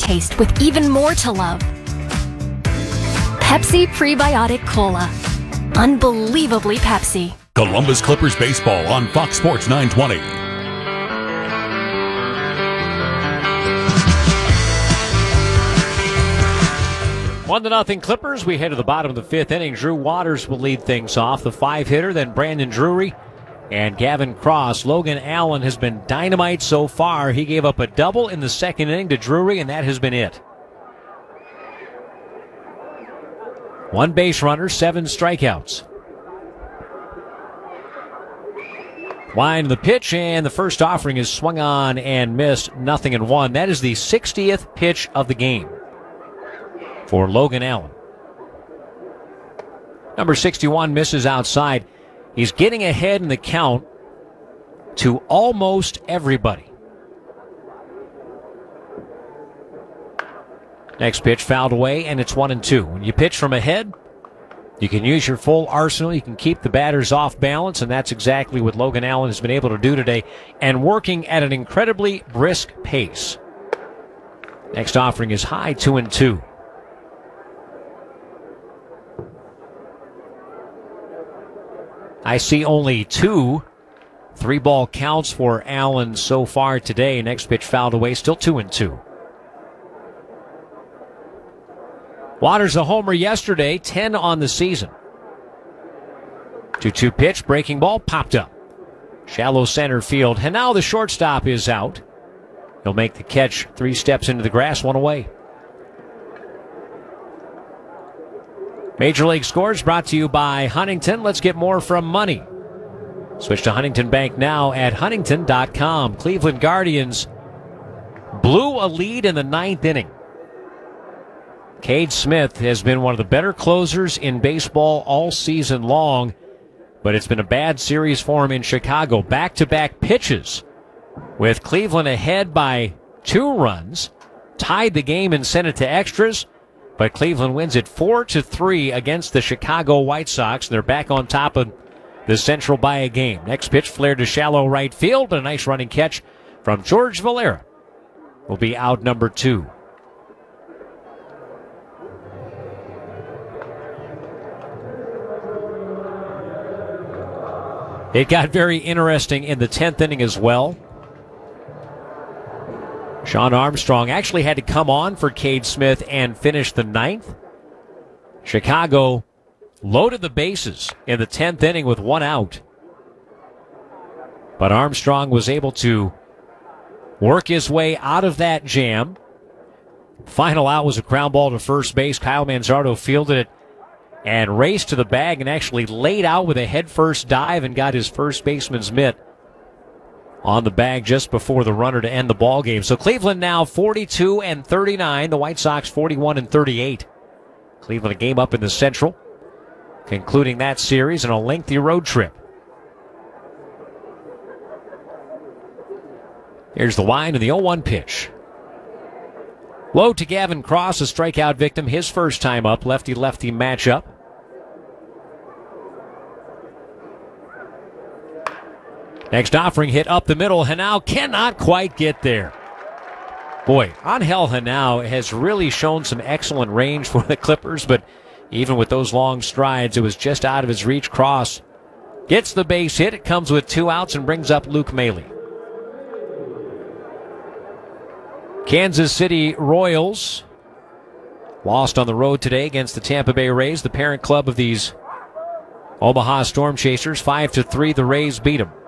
taste with even more to love. Pepsi Prebiotic Cola. Unbelievably Pepsi. Columbus Clippers baseball on Fox Sports 920. One to nothing Clippers. We head to the bottom of the fifth inning. Drew Waters will lead things off. The 5-hitter, then Brandon Drury and Gavin Cross. Logan Allen has been dynamite so far. He gave up a double in the second inning to Drury, and that has been it. 1 base runner, 7 strikeouts. Line of the pitch, and the first offering is swung on and missed. 0-1. That is the 60th pitch of the game for Logan Allen. Number 61 misses outside. He's getting ahead in the count to almost everybody. Next pitch fouled away, and it's 1-2. When you pitch from ahead, you can use your full arsenal. You can keep the batters off balance, and that's exactly what Logan Allen has been able to do today, and working at an incredibly brisk pace. Next offering is high, 2-2. I see only 2 3-ball counts for Allen so far today. Next pitch fouled away, still 2-2. Waters a homer yesterday, 10 on the season. 2-2 pitch, breaking ball, popped up. Shallow center field, and now the shortstop is out. He'll make the catch 3 steps into the grass, 1 away. Major League Scores brought to you by Huntington. Let's get more from money. Switch to Huntington Bank now at huntington.com. Cleveland Guardians blew a lead in the 9th inning. Cade Smith has been one of the better closers in baseball all season long, but it's been a bad series for him in Chicago. Back-to-back pitches with Cleveland ahead by 2 runs, tied the game and sent it to extras. But Cleveland wins it 4-3 against the Chicago White Sox. They're back on top of the Central by a game. Next pitch flared to shallow right field, but a nice running catch from George Valera will be out number 2. It got very interesting in the 10th inning as well. Sean Armstrong actually had to come on for Cade Smith and finish the 9th. Chicago loaded the bases in the 10th inning with 1 out. But Armstrong was able to work his way out of that jam. Final out was a ground ball to first base. Kyle Manzardo fielded it and raced to the bag and actually laid out with a head-first dive and got his first baseman's mitt on the bag just before the runner to end the ball game. So Cleveland now 42-39. The White Sox 41-38. Cleveland a game up in the Central, concluding that series in a lengthy road trip. Here's the wind and the 0-1 pitch. Low to Gavin Cross, a strikeout victim, his first time up. Lefty-lefty matchup. Next offering hit up the middle. Hanau cannot quite get there. Boy, Angel Hanau has really shown some excellent range for the Clippers, but even with those long strides, it was just out of his reach. Cross gets the base hit. It comes with 2 outs and brings up Luke Maile. Kansas City Royals lost on the road today against the Tampa Bay Rays, the parent club of these Omaha Storm Chasers. 5-3, the Rays beat them.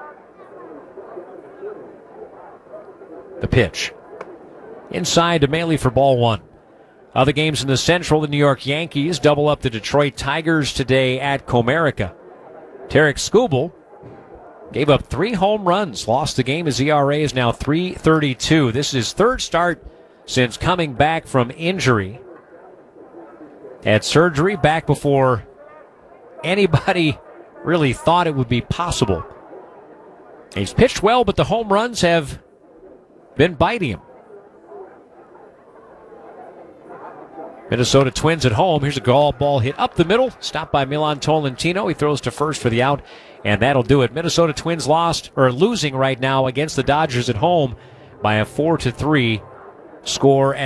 The pitch. Inside to Maile for ball 1. Other games in the Central, the New York Yankees double up the Detroit Tigers today at Comerica. Tarek Skubal gave up 3 home runs, lost the game. His ERA is now 3.32. This is his 3rd start since coming back from injury. Had surgery back before anybody really thought it would be possible. He's pitched well, but the home runs have been biting him. Minnesota Twins at home. Here's a ball hit up the middle, stopped by Milan Tolentino. He throws to first for the out, and that'll do it. Minnesota Twins losing right now against the Dodgers at home by a 4-3 score.